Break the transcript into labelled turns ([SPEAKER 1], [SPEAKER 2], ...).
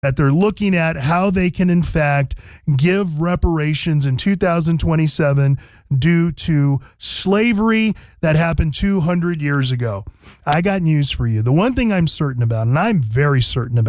[SPEAKER 1] that they're looking at how they can, in fact, give reparations in 2027 due to slavery that happened 200 years ago. I got news for you. The one thing I'm certain about, and I'm very certain about,